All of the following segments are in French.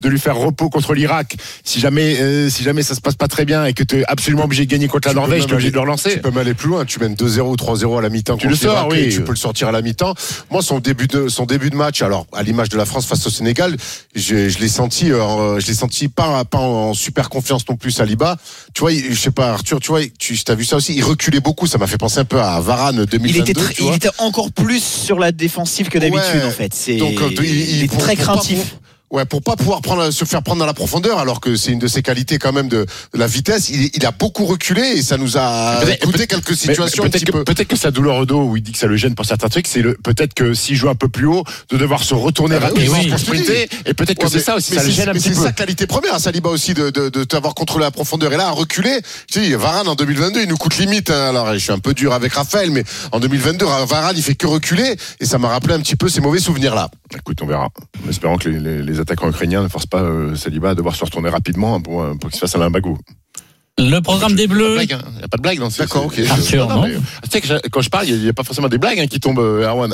de lui faire repos contre l'Irak. Si jamais ça se passe pas très bien et que tu es absolument obligé de gagner contre la Norvège, tu es obligé de le relancer. Tu peux même aller plus loin. Tu mènes 2-0 ou 3-0 à la mi-temps. Tu le sors, oui. Tu peux le sortir à la mi-temps. Moi, son début de match, alors à l'image de la France face au Sénégal, je l'ai senti pas en super confiance non plus, Saliba. Tu vois, je sais pas, Arthur, tu vois, t'as vu ça aussi. Il reculait beaucoup. Ça m'a fait penser un peu à Varane 2022. Il était encore plus sur la défensive que d'habitude, en fait. Donc, il est très craintif. Pour pas pouvoir se faire prendre dans la profondeur, alors que c'est une de ses qualités quand même de la vitesse. Il a beaucoup reculé et ça nous a coûté quelques situations. Peut-être que sa douleur au dos, où il dit que ça le gêne pour certains trucs, c'est peut-être que s'il joue un peu plus haut, de devoir se retourner rapidement pour sprinter. Et peut-être que c'est ça aussi, ça le gêne un petit peu. C'est sa qualité première, Saliba aussi, de t'avoir contrôlé la profondeur. Et là, à reculer, je dis, Varane en 2022, il nous coûte limite. Alors, je suis un peu dur avec Raphaël, mais en 2022, Varane, il fait que reculer. Et ça m'a rappelé un petit peu ces mauvais souvenirs-là. Écoute, on verra. En espérant que les attaquants ukrainiens ne forcent pas Saliba à devoir se retourner rapidement pour qu'il se fasse un limbagou. Le programme des Bleus. Il n'y a pas de blague dans ce. D'accord, ok. Arthur, non. Tu sais que quand je parle, il n'y a pas forcément des blagues qui tombent, Erwan.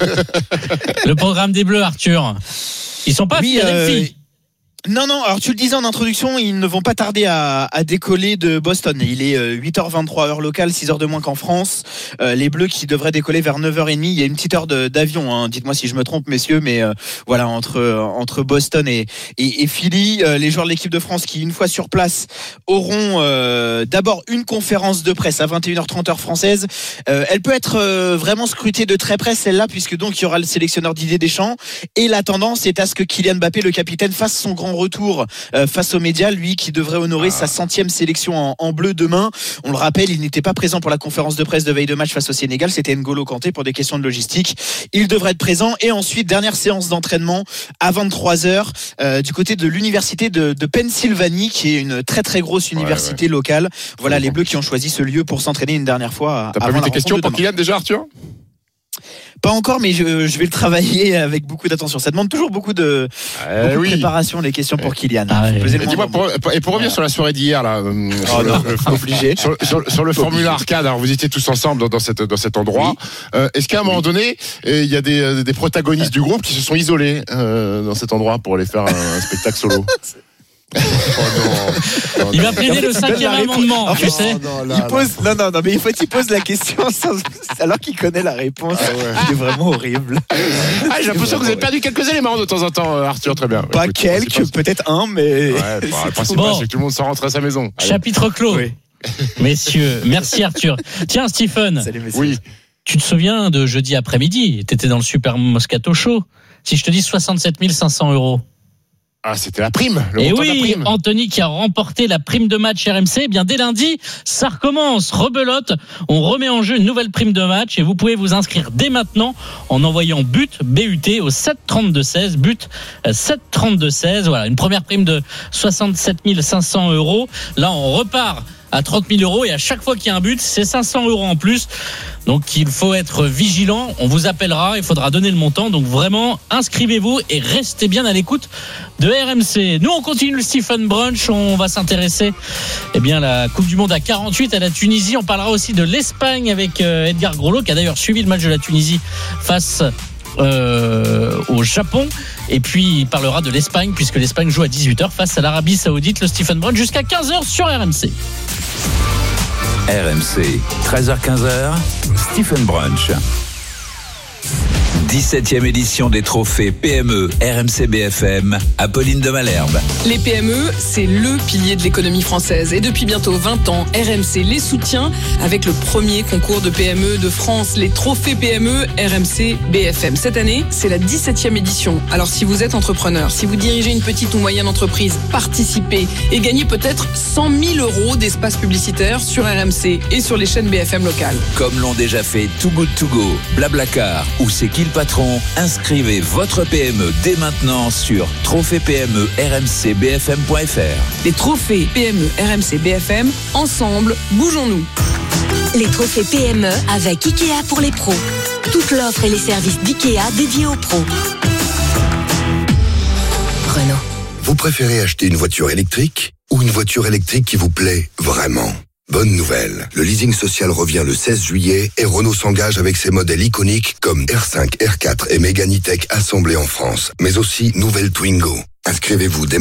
Le programme des Bleus, Arthur. Ils sont pas Philadelphie. Non, alors tu le disais en introduction, ils ne vont pas tarder à décoller de Boston. Il est 8h23 heure locale, 6h de moins qu'en France. Les Bleus qui devraient décoller vers 9h30. Il y a une petite heure d'avion, hein. Dites-moi si je me trompe, messieurs, mais voilà, entre Boston et Philly. Les joueurs de l'équipe de France qui, une fois sur place, auront d'abord une conférence de presse à 21h30 heure française. Elle peut être vraiment scrutée de très près, celle-là, puisque donc il y aura le sélectionneur Didier Deschamps. Et la tendance est à ce que Kylian Mbappé, le capitaine, fasse son grand retour face aux médias, lui qui devrait honorer sa 100e sélection en bleu demain. On le rappelle, il n'était pas présent pour la conférence de presse de veille de match face au Sénégal, c'était N'Golo Kanté pour des questions de logistique. Il devrait être présent. Et ensuite, dernière séance d'entraînement à 23h du côté de l'université de Pennsylvanie, qui est une très très grosse université locale. Voilà les Bleus qui ont choisi ce lieu pour s'entraîner une dernière fois. T'as pas vu tes questions pour Kylian déjà, Arthur ? Pas encore, mais je vais le travailler avec beaucoup d'attention. Ça demande toujours beaucoup de préparation, les questions pour Kylian. Dis-moi, pour revenir sur la soirée d'hier, là, sur le Formula Arcade, alors vous étiez tous ensemble dans cet endroit. Est-ce qu'à un moment donné, il y a des protagonistes du groupe qui se sont isolés dans cet endroit pour aller faire un spectacle solo? Il va plaider le 5e amendement, tu sais. Mais il pose la question alors qu'il connaît la réponse. C'est vraiment horrible. J'ai l'impression que vous avez perdu quelques éléments de temps en temps, Arthur. Très bien. Pas quelques, peut-être un, mais. Le principal, c'est que tout le monde s'en rentre à sa maison. Chapitre clos. Oui. Messieurs, merci Arthur. Tiens, Stephen. Salut, messieurs. Oui. Tu te souviens de jeudi après-midi? T'étais dans le Super Moscato Show. Si je te dis 67 500 €. Ah, c'était la prime. Et oui, Anthony qui a remporté la prime de match RMC. Eh bien, dès lundi, ça recommence. Rebelote. On remet en jeu une nouvelle prime de match et vous pouvez vous inscrire dès maintenant en envoyant but, BUT au 732-16. But 732-16. Voilà, une première prime de 67 500 €. Là, on repart à 30 000 € et à chaque fois qu'il y a un but, c'est 500 € en plus. Donc il faut être vigilant, on vous appellera, il faudra donner le montant. Donc vraiment, inscrivez-vous et restez bien à l'écoute de RMC. Nous on continue le Stephen Brunch, on va s'intéresser à la Coupe du Monde à 48 à la Tunisie. On parlera aussi de l'Espagne avec Edgar Groslo qui a d'ailleurs suivi le match de la Tunisie face au Japon. Et puis il parlera de l'Espagne puisque l'Espagne joue à 18h face à l'Arabie Saoudite. Le Stephen Brunch jusqu'à 15h sur RMC. RMC, 13h-15h, Stephen Brunch. 17e édition des trophées PME RMC BFM, Apolline de Malherbe. Les PME, c'est le pilier de l'économie française. Et depuis bientôt 20 ans, RMC les soutient avec le premier concours de PME de France, les trophées PME RMC BFM. Cette année, c'est la 17e édition. Alors si vous êtes entrepreneur, si vous dirigez une petite ou moyenne entreprise, participez et gagnez peut-être 100 000 € d'espace publicitaire sur RMC et sur les chaînes BFM locales. Comme l'ont déjà fait Too Good To Go, Blablacar ou C'est qui le patron, inscrivez votre PME dès maintenant sur trophées-PME-RMC-BFM.fr. Les trophées PME RMC BFM, ensemble, bougeons-nous. Les trophées PME avec Ikea pour les pros. Toute l'offre et les services d'Ikea dédiés aux pros. Renault. Vous préférez acheter une voiture électrique ou une voiture électrique qui vous plaît vraiment ? Bonne nouvelle, le leasing social revient le 16 juillet et Renault s'engage avec ses modèles iconiques comme R5, R4 et Mégane E-Tech assemblés en France, mais aussi nouvelle Twingo. Inscrivez-vous dès